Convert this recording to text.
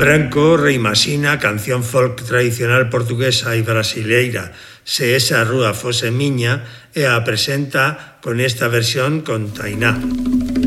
Branco reimaxina a canción folk tradicional portuguesa e brasileira Se esa rúa fose miña e a presenta con esta versión con Tainá.